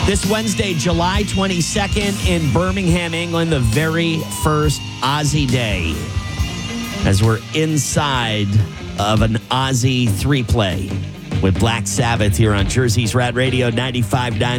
This Wednesday, July 22nd in Birmingham, England, the very first Ozzy Day. As we're inside of an Ozzy 3-play with Black Sabbath here on Jersey's Rat Radio 95.9.